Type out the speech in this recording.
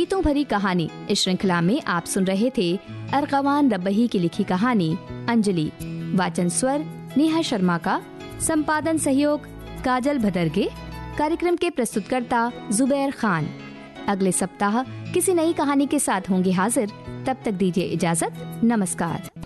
गीतों भरी कहानी। इस श्रृंखला में आप सुन रहे थे अरगवान रब्बही की लिखी कहानी अंजलि। वाचन स्वर नेहा शर्मा का, संपादन सहयोग काजल भदरगे। कार्यक्रम के प्रस्तुतकर्ता जुबैर खान। अगले सप्ताह किसी नई कहानी के साथ होंगे हाजिर। तब तक दीजिए इजाजत। नमस्कार।